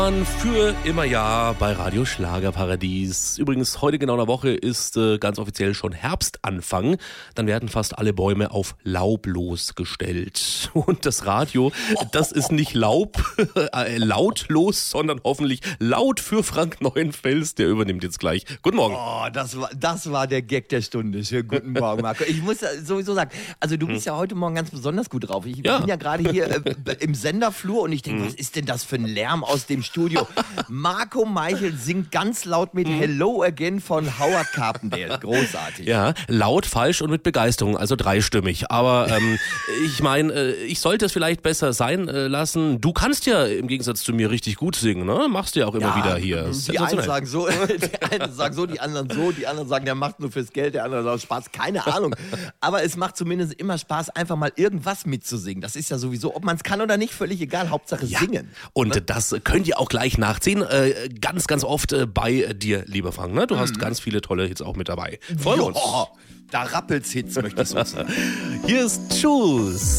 Für immer ja bei Radio Schlagerparadies. Übrigens, heute genau in der Woche ist ganz offiziell schon Herbstanfang. Dann werden fast alle Bäume auf laublos gestellt. Und das Radio, das ist nicht lautlos, sondern hoffentlich laut für Frank Neuenfels. Der übernimmt jetzt gleich. Guten Morgen. Oh, das war der Gag der Stunde. Schönen guten Morgen, Marco. Ich muss sowieso sagen, also du bist ja heute Morgen ganz besonders gut drauf. Ich bin ja gerade hier im Senderflur und ich denke, was ist denn das für ein Lärm aus dem Studio? Marco Meichel singt ganz laut mit Hello Again von Howard Carpendale. Großartig. Ja, laut, falsch und mit Begeisterung, also dreistimmig. Aber ich meine, ich sollte es vielleicht besser sein lassen. Du kannst ja im Gegensatz zu mir richtig gut singen, ne? Machst du ja auch immer wieder hier. Die einen sagen so, die anderen so, die anderen sagen, der macht nur fürs Geld, der andere sagt Spaß, keine Ahnung. Aber es macht zumindest immer Spaß, einfach mal irgendwas mitzusingen. Das ist ja sowieso, ob man es kann oder nicht, völlig egal, Hauptsache singen. Und das könnt ihr auch gleich nachziehen. Ganz, ganz oft bei dir, lieber Frank. Ne? Du hast ganz viele tolle Hits auch mit dabei. Freuen wir uns. Da rappelt's Hits, möchte ich so sagen. Hier ist Jules.